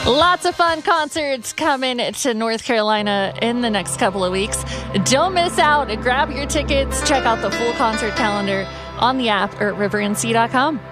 Lots of fun concerts coming to North Carolina in the next couple of weeks. Don't miss out. Grab your tickets. Check out the full concert calendar on the app or at rivernc.com.